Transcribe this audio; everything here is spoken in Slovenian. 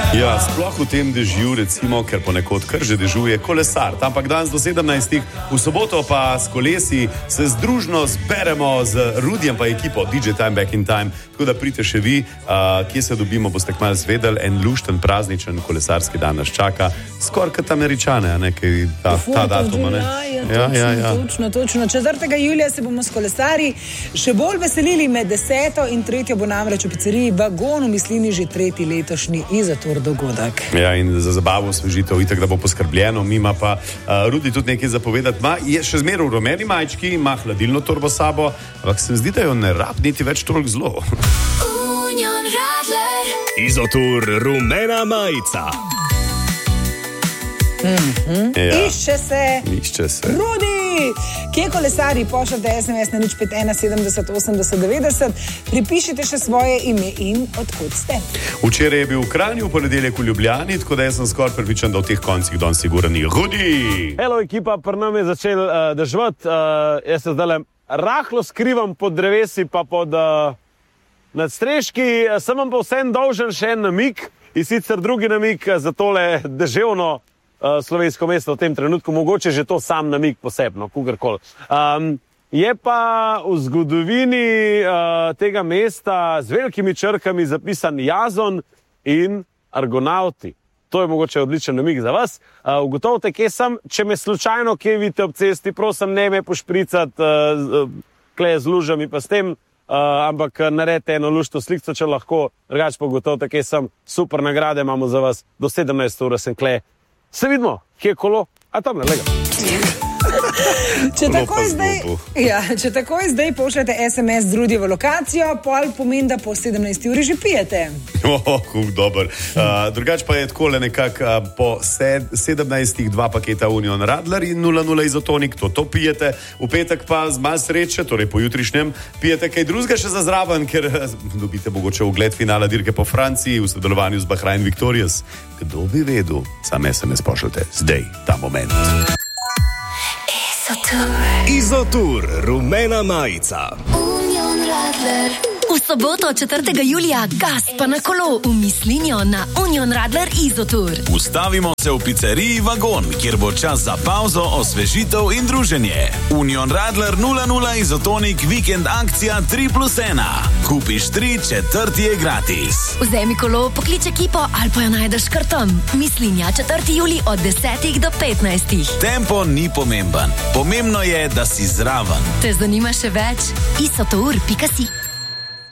Ja, sploh v tem dežju, recimo, ker ponekod kar že dežuje kolesar. Ampak danes do 17. V soboto pa s kolesi se združno zberemo z Rudijem pa ekipo DJ Time Back in Time. Tako da pridite še vi, kje se dobimo, boste kmalu zvedeli. En lušten, prazničen kolesarski dan nas čaka. Skoraj kot Američane, a ne, kaj ta datum, ne? Ja. Točno. 4. julija se bomo s kolesarji še bolj veselili. Med 10. in 3. bo namreč v pizzeriji Vagon v Mislini že 3. letošnji Izotour dogodek. Ja, in za zabavo, osvežitev, itak, da bo poskrbljeno. Mima pa Rudi tudi nekaj zapovedati. Je še zmeraj v rumeni majčki, ima hladilno torbo sabo, ampak se mi zdi, da jo ne rab niti več toliko zlo. Izotour rumena majica. Ja. Išče se. Rudi! Kje kolesari, pošljate SMS na 051 70 80 90, pripišite še svoje ime in odkud ste. Včeraj je bil v Kranju, v ponedeljek v Ljubljani, tako da jaz sem skoraj prepričan, da v teh koncih danes sigurno ni. Rudi! Hello, ekipa, pri nam je začel deževati. Jaz se zdaj rahlo skrivam pod drevesi, pa pod nadstreški. Sem vam pa vsem dolžen še en namig, in sicer drugi namig za tole deževno slovensko mesto v tem trenutku, mogoče že to sam namig posebno, kogarkoli. Je pa v zgodovini tega mesta z velikimi črkami zapisan Jazon in Argonauti. To je mogoče odličen namig za vas. Ugotovite, kje sem, če me slučajno kje vidite ob cesti, prosim, ne me pošpricati kle z lužami pa s tem, ampak naredite eno lušto slikco, če lahko, drugače pa ugotovite, kje sem. Super nagrade imamo za vas, do 17 ure sem kle. Se vidimo, kje je kolo, a tam ne lega. Če takoj zdaj pošljete SMS z Rudijevo lokacijo, pol pomeni, da po 17 uri že pijete. Dober. Drugač pa je takole nekako po 17 2 paketa Union Radler in 0,0 izotonik, to pijete. V petek pa z malo sreče, torej po jutrišnjem, pijete kaj drugega še za zraven, ker dobite mogoče ogled finala dirke po Franciji v sodelovanju z Bahrain Victorious. Kdo bi vedel? Sam SMS pošljete zdaj, ta moment. Izotour rumena majica. Union Radler. V soboto 4. julija gas pa na kolo v Mislinjo na Union Radler Izotour. Ustavimo se v pizzeriji Vagon, kjer bo čas za pauzo, osvežitev in druženje. Union Radler 0,0 izotonik vikend akcija 3+1. Kupiš 3, 4 je gratis. Vzemi kolo, poklič ekipo ali pa jo najdeš kar tam. Mislinja 4. julij od 10 do 15. Tempo ni pomemben. Pomembno je, da si zraven. Te zanima še več? Izotour.si